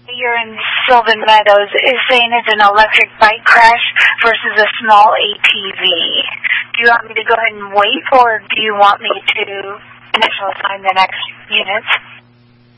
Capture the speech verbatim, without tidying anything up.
You're in Sylvan Meadows is saying it's an electric bike crash versus a small A T V. Do you want me to go ahead and wait, or do you want me to initial assign the next units?